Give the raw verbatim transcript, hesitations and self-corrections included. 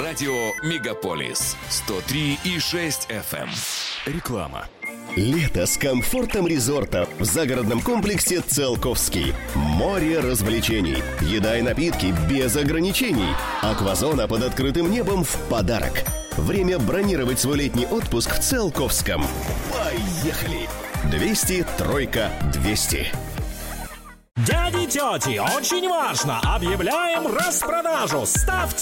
Радио Мегаполис сто три и шесть эф эм. Реклама. Лето с комфортом резорта в загородном комплексе Циолковский. Море развлечений, еда и напитки без ограничений. Аквазона под открытым небом в подарок. Время бронировать свой летний отпуск в Циолковском. Поехали! двести, тройка, двести. Дяди, тети, очень важно! Объявляем распродажу! Ставьте